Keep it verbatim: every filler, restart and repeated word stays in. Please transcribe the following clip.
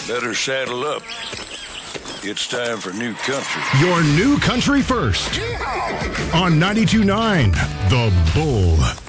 Better saddle up. It's time for New Country. Your New Country first. On ninety-two point nine The Bull.